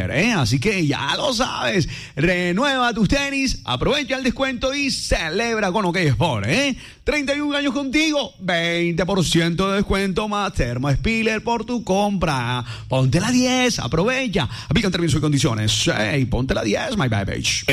Spiller, ¿eh? Así que ya lo sabes. Renueva tus tenis, aprovecha el descuento y celebra con OK Sport, ¿eh? 31 años contigo, 20% de descuento más Termo Spiller por tu compra. Ponte la 10, aprovecha. Aplican términos y condiciones. Hey, ponte la 10, my baby.